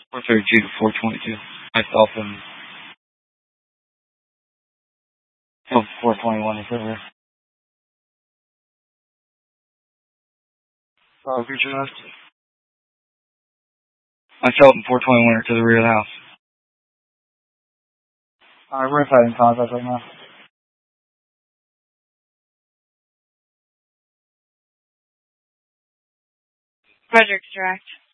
432 to 422. Myself and 421 is over. Future left. Myself and 421 are to the rear of the house. We're inside in contact right now. Frederick's direct.